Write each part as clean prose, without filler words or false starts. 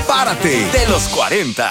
Párate de los 40.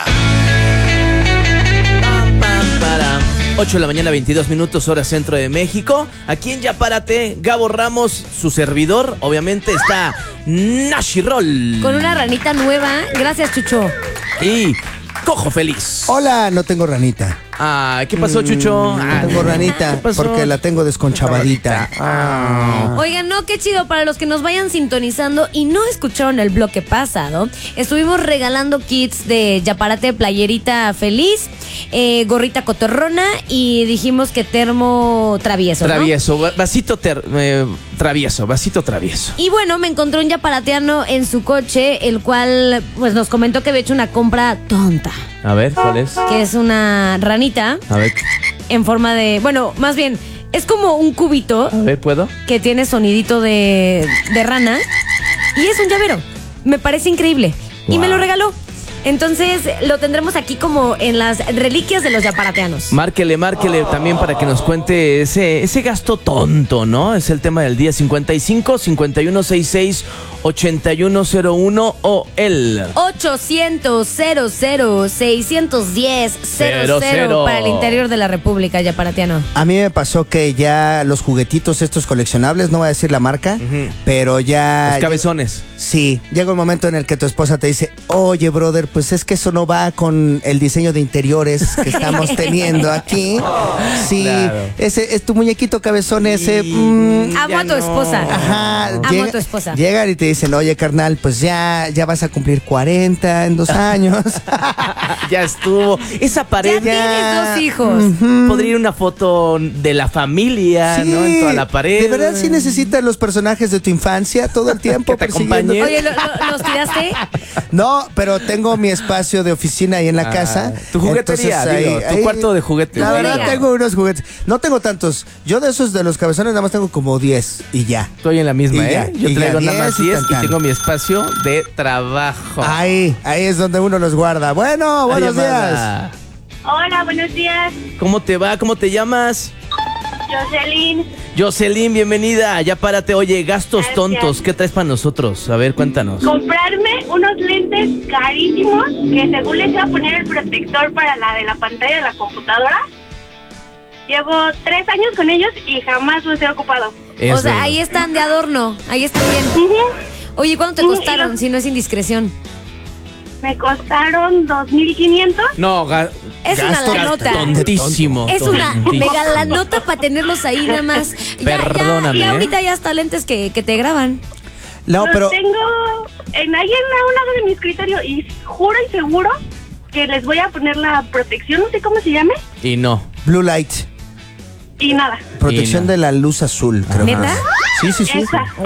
8 de la mañana, 22 minutos, hora centro de México. Aquí en Ya Párate, Gabo Ramos, su servidor, obviamente está Nashi Roll. Con una ranita nueva. Gracias, Chucho. Y Cojo Feliz. Hola, no tengo ranita. Ah, ¿qué pasó, Chucho? No tengo ranita ¿qué pasó? porque la tengo desconchavadita. Oigan, no, qué chido. Para los que nos vayan sintonizando y no escucharon el bloque pasado, estuvimos regalando kits de Ya Párate, playerita feliz, gorrita cotorrona y dijimos que termo travieso, ¿no? Travieso, vasito travieso, vasito travieso. Y bueno, me encontré un yaparateano en su coche, el cual pues nos comentó que había hecho una compra tonta. A ver, ¿cuál es? Que es una ranita A ver, en forma de... Bueno, más bien, es como un cubito a ver, ¿puedo? que tiene sonidito de rana y es un llavero. Me parece increíble. Y me lo regaló. Entonces lo tendremos aquí como en las reliquias de los yaparateanos. Márquele también para que nos cuente ese gasto tonto, ¿no? Es el tema del día. 55-5166-8101 o el 800-00-610-00 para el interior de la República, yaparateano. A mí me pasó que ya los juguetitos estos coleccionables, no voy a decir la marca, pero ya... Los cabezones. Sí, llega un momento en el que tu esposa te dice, oye, brother, pues es que eso no va con el diseño de interiores que estamos teniendo aquí. Sí, Claro. ese es tu muñequito cabezón ese. Amo a tu esposa. Ajá, Amo a tu esposa. Llegan y te dicen, oye, carnal, pues ya vas a cumplir 40 en 2 años. Ya estuvo. Esa pared Ya tienes 2 hijos. podría ir una foto de la familia, Sí, ¿no? En toda la pared. de verdad sí necesitas los personajes de tu infancia todo el tiempo Que te persiguiendo. acompañen. Oye, ¿los tiraste? No, pero tengo mi espacio de oficina ahí en la casa. Tu juguetería, Entonces, digo, tu cuarto de juguetes. La verdad Juguetería. tengo unos juguetes. No tengo tantos. Yo de esos de los cabezones nada más tengo como 10 y ya. Estoy en la misma, Y ya, ¿eh? Yo y ya, traigo nada más 10 y 10 y tan. tengo mi espacio de trabajo. Ahí es donde uno los guarda. Bueno, buenos Hay días. llamada. Hola, buenos días. ¿Cómo te va? ¿Cómo te llamas? Jocelyn. Jocelyn, bienvenida. Ya párate. Oye, gastos Gracias. tontos. ¿Qué traes para nosotros? A ver, cuéntanos. Comprarme unos lentes carísimos que según les iba a poner el protector para la de la pantalla de la computadora. Llevo 3 años con ellos y jamás los he ocupado. O sea, ahí están de adorno. Ahí están bien. Oye, ¿cuánto te Sí, costaron? Si no es indiscreción. Me costaron 2,500. No, Es una lanota. tontísimo. Es una tontísimo. mega lanota para tenerlos ahí nada más. Perdóname, Y ¿eh? ahorita ya hasta lentes que te graban. No, Los pero tengo ahí en un lado de mi escritorio y juro y seguro que les voy a poner la protección, no sé cómo se llame, Y no. Blue Light, y nada. protección Y no. de la luz azul, creo. ¿Neta? Sí. Esa.